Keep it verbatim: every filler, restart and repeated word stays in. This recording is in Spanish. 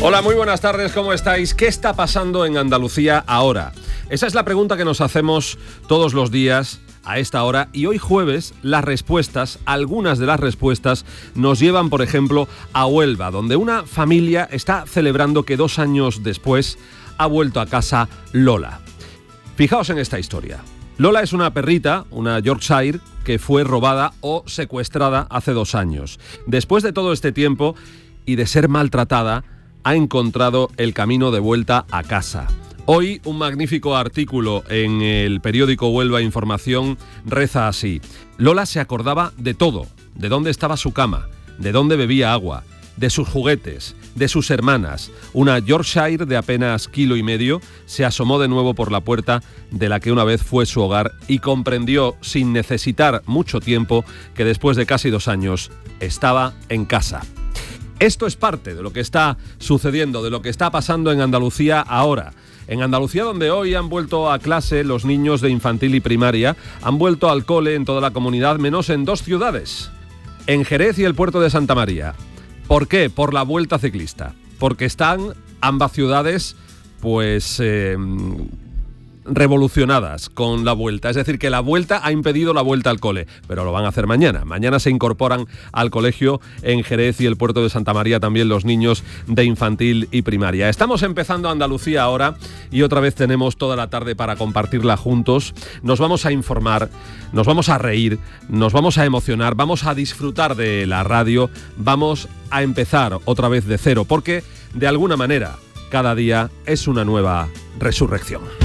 Hola, muy buenas tardes, ¿cómo estáis? ¿Qué está pasando en Andalucía ahora? Esa es la pregunta que nos hacemos todos los días a esta hora, y hoy jueves las respuestas, algunas de las respuestas, nos llevan, por ejemplo, a Huelva, donde una familia está celebrando que dos años después ha vuelto a casa Lola. Fijaos en esta historia. Lola es una perrita, una Yorkshire, que fue robada o secuestrada hace dos años. Después de todo este tiempo y de ser maltratada, ha encontrado el camino de vuelta a casa. Hoy un magnífico artículo en el periódico Huelva Información reza así: Lola se acordaba de todo, de dónde estaba su cama, de dónde bebía agua, de sus juguetes, de sus hermanas. Una Yorkshire de apenas kilo y medio se asomó de nuevo por la puerta de la que una vez fue su hogar y comprendió, sin necesitar mucho tiempo, que después de casi dos años estaba en casa. Esto es parte de lo que está sucediendo, de lo que está pasando en Andalucía ahora. En Andalucía, donde hoy han vuelto a clase los niños de infantil y primaria, han vuelto al cole en toda la comunidad, menos en dos ciudades, en Jerez y el puerto de Santa María. ¿Por qué? Por la vuelta ciclista. Porque están ambas ciudades, pues, eh, revolucionadas con la vuelta. Es decir, que la vuelta ha impedido la vuelta al cole, pero lo van a hacer mañana. Mañana se incorporan al colegio en Jerez y el puerto de Santa María también los niños de infantil y primaria. Estamos empezando Andalucía ahora y otra vez tenemos toda la tarde para compartirla juntos. Nos vamos a informar, nos vamos a reír, nos vamos a emocionar, vamos a disfrutar de la radio, vamos a empezar otra vez de cero, porque de alguna manera cada día es una nueva resurrección.